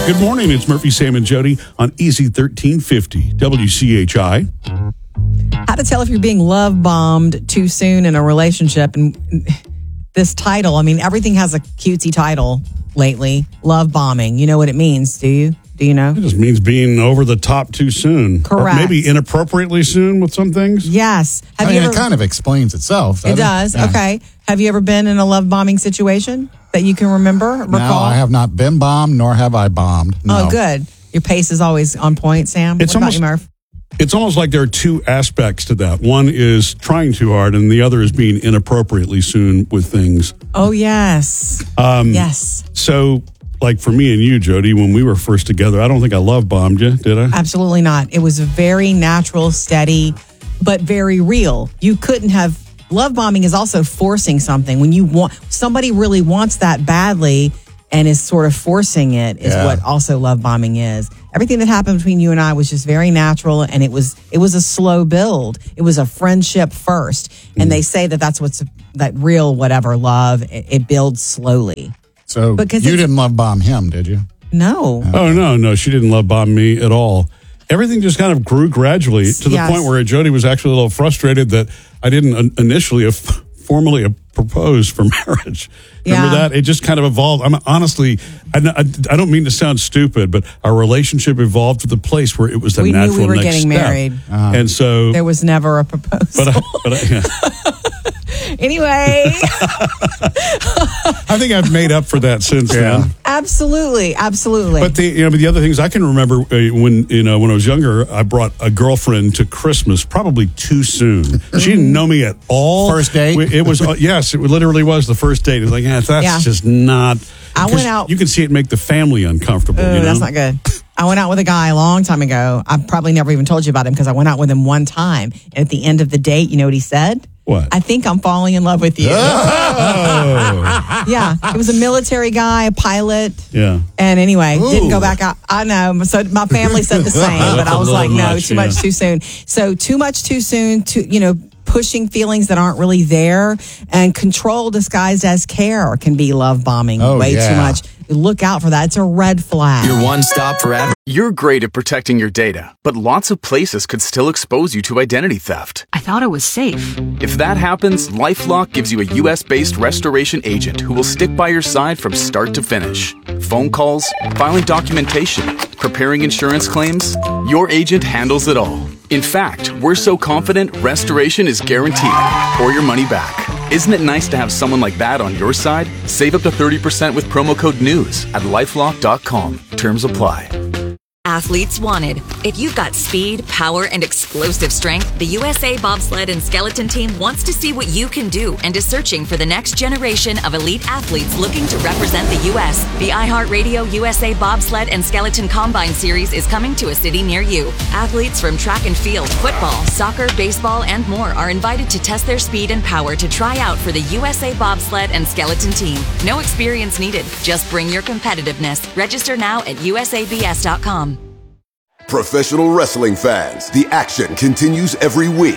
Good morning. It's Murphy, Sam, and Jody on Easy 1350 WCHI. How to tell if you're being love bombed too soon in a relationship. And this title, I mean, everything has a cutesy title lately. Love bombing. You know what it means, do you? Do you know? It just means being over the top too soon. Correct. Or maybe inappropriately soon with some things. Yes. It kind of explains itself. It does. Yeah. Okay. Have you ever been in a love bombing situation that you can recall? No, I have not been bombed, nor have I bombed. No. Oh, good. Your pace is always on point, Sam. It's what almost, about you, Murph? It's almost like there are two aspects to that. One is trying too hard, and the other is being inappropriately soon with things. Oh, yes. Yes. So, like for me and you, Jody, when we were first together, I don't think I love bombed you, did I? Absolutely not. It was very natural, steady, but very real. You couldn't have. Love bombing is also forcing something. When you want somebody really wants that badly and is sort of forcing it is what also love bombing is. Everything that happened between you and I was just very natural, and it was a slow build. It was a friendship first, and they say that's what's that real whatever love. It builds slowly. So you didn't love bomb him, did you? No. Oh, no. She didn't love bomb me at all. Everything just kind of grew gradually to the point where Jody was actually a little frustrated that I didn't initially formally propose for marriage. Remember that? It just kind of evolved. Honestly, I don't mean to sound stupid, but our relationship evolved to the place where it was the natural next step. We knew we were getting married. And so there was never a proposal. I Anyway. think I've made up for that since then. Absolutely. But the other things I can remember when I was younger, I brought a girlfriend to Christmas probably too soon. She didn't know me at all. First date? It was yes, it literally was the first date. It was like, that's just not. I went out. You can see it make the family uncomfortable. That's not good. I went out with a guy a long time ago. I probably never even told you about him because I went out with him one time. And at the end of the date, you know what he said? What? I think I'm falling in love with you. Oh. Yeah. It was a military guy, a pilot. Yeah. And anyway, didn't go back out. I know. So my family said the same, but I was like, no, too much too soon. So too much too soon to, pushing feelings that aren't really there, and control disguised as care can be love bombing way too much. Look out for that. It's a red flag. Your one stop for You're great at protecting your data, but lots of places could still expose you to identity theft. I thought it was safe. If that happens, LifeLock gives you a U.S.-based restoration agent who will stick by your side from start to finish. Phone calls, filing documentation, preparing insurance claims, your agent handles it all. In fact, we're so confident restoration is guaranteed or your money back. Isn't it nice to have someone like that on your side? Save up to 30% with promo code NEWS at LifeLock.com. Terms apply. Athletes wanted. If you've got speed, power, and explosive strength, the USA Bobsled and Skeleton Team wants to see what you can do and is searching for the next generation of elite athletes looking to represent the U.S. The iHeartRadio USA Bobsled and Skeleton Combine Series is coming to a city near you. Athletes from track and field, football, soccer, baseball, and more are invited to test their speed and power to try out for the USA Bobsled and Skeleton Team. No experience needed. Just bring your competitiveness. Register now at usabs.com. Professional wrestling fans, the action continues every week.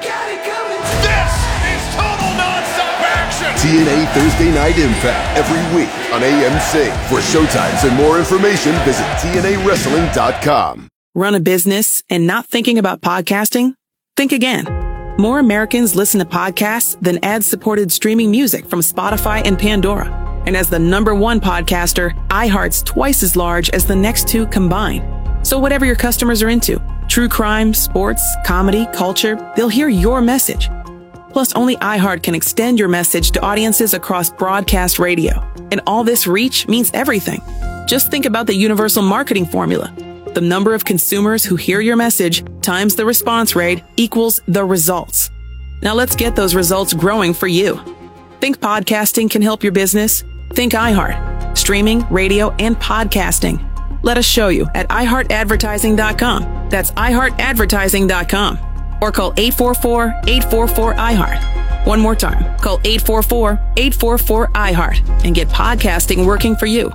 This is total nonstop action! TNA Thursday Night Impact every week on AMC. For showtimes and more information, visit TNAWrestling.com. Run a business and not thinking about podcasting? Think again. More Americans listen to podcasts than ad-supported streaming music from Spotify and Pandora. And as the #1 podcaster, iHeart's twice as large as the next two combined. So whatever your customers are into, true crime, sports, comedy, culture, they'll hear your message. Plus, only iHeart can extend your message to audiences across broadcast radio. And all this reach means everything. Just think about the universal marketing formula. The number of consumers who hear your message times the response rate equals the results. Now let's get those results growing for you. Think podcasting can help your business? Think iHeart. Streaming, radio, and podcasting. Let us show you at iHeartAdvertising.com. That's iHeartAdvertising.com. Or call 844-844-iHeart. One more time. Call 844-844-iHeart and get podcasting working for you.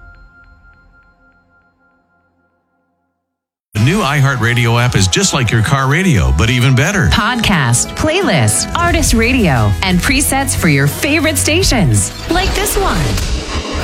The new iHeartRadio app is just like your car radio, but even better. Podcast, playlist, artist radio, and presets for your favorite stations. Like this one.